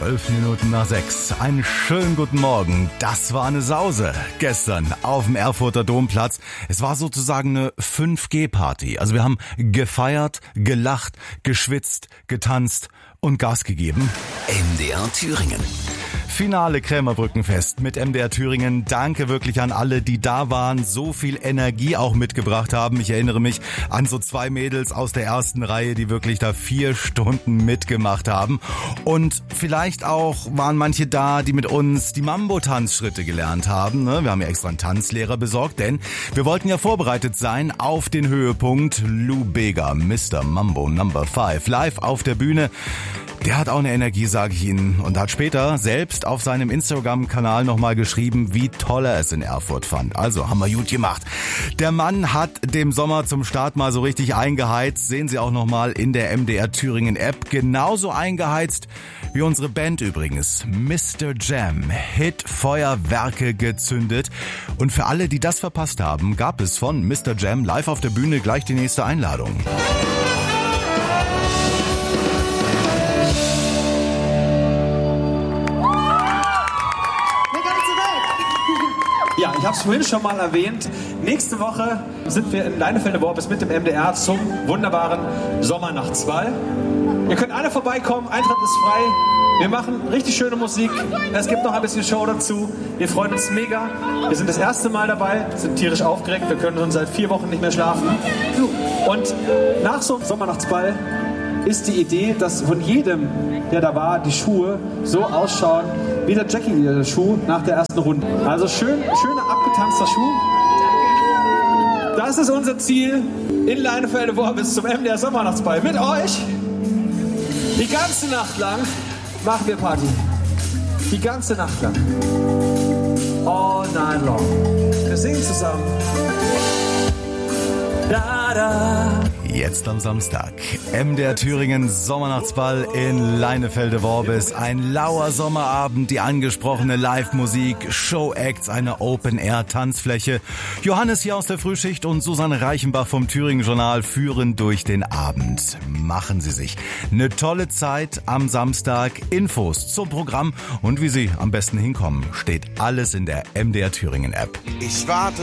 6:12. Einen schönen guten Morgen. Das war eine Sause gestern auf dem Erfurter Domplatz. Es war sozusagen eine 5G-Party. Also wir haben gefeiert, gelacht, geschwitzt, getanzt und Gas gegeben. MDR Thüringen. Finale Krämerbrückenfest mit MDR Thüringen. Danke wirklich an alle, die da waren, so viel Energie auch mitgebracht haben. Ich erinnere mich an so 2 Mädels aus der ersten Reihe, die wirklich da 4 Stunden mitgemacht haben. Und vielleicht auch waren manche da, die mit uns die Mambo-Tanzschritte gelernt haben. Wir haben ja extra einen Tanzlehrer besorgt, denn wir wollten ja vorbereitet sein auf den Höhepunkt. Lou Bega, Mr. Mambo Number 5, live auf der Bühne. Der hat auch eine Energie, sage ich Ihnen, und hat später selbst auf seinem Instagram-Kanal nochmal geschrieben, wie toll er es in Erfurt fand. Also haben wir gut gemacht. Der Mann hat dem Sommer zum Start mal so richtig eingeheizt. Sehen Sie auch nochmal in der MDR Thüringen App. Genauso eingeheizt wie unsere Band übrigens. Mr. Jam. Hit-Feuerwerke gezündet. Und für alle, die das verpasst haben, gab es von Mr. Jam live auf der Bühne gleich die nächste Einladung. Ja, ich habe es vorhin schon mal erwähnt. Nächste Woche sind wir in Leinefelde-Worbis mit dem MDR zum wunderbaren Sommernachtball. Ihr könnt alle vorbeikommen, Eintritt ist frei. Wir machen richtig schöne Musik. Es gibt noch ein bisschen Show dazu. Wir freuen uns mega. Wir sind das erste Mal dabei, sind tierisch aufgeregt. Wir können schon seit 4 Wochen nicht mehr schlafen. Und nach so einem Sommernachtsball ist die Idee, dass von jedem, der da war, die Schuhe so ausschauen wie der Jackie-Schuh nach der ersten Runde. Also schöner abgetanzter Schuh. Das ist unser Ziel in Leinefelde-Worbis zum MDR Sommernachtsball. Mit euch die ganze Nacht lang machen wir Party. Die ganze Nacht lang. All night long. Wir singen zusammen. Da, da. Jetzt am Samstag. MDR Thüringen Sommernachtsball in Leinefelde-Worbis. Ein lauer Sommerabend, die angesprochene Live-Musik, Show-Acts, eine Open-Air-Tanzfläche. Johannes hier aus der Frühschicht und Susanne Reichenbach vom Thüringen-Journal führen durch den Abend. Machen Sie sich eine tolle Zeit am Samstag. Infos zum Programm und wie Sie am besten hinkommen, steht alles in der MDR Thüringen App. Ich warte